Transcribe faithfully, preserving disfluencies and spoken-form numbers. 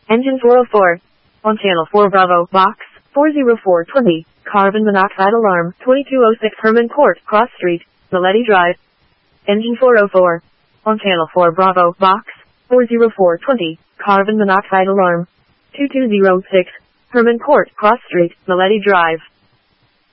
Engine four oh four. On channel four Bravo, box, four oh four twenty, carbon monoxide alarm, twenty-two oh six Herman Court, Cross Street, Maletti Drive. Engine four oh four. On channel four Bravo, box, four oh four twenty, carbon monoxide alarm, two two oh six, Herman Court, Cross Street, Maletti Drive.